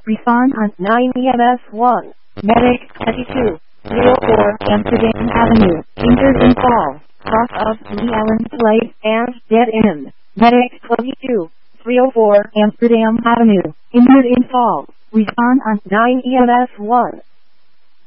Respond on 9 EMS 1. Medic 22, 304 Amsterdam Avenue. Injured in fall. Cross of Lee Allen Place and dead end. Medic 22, 304 Amsterdam Avenue. Injured in fall. Respond on 9 EMS 1.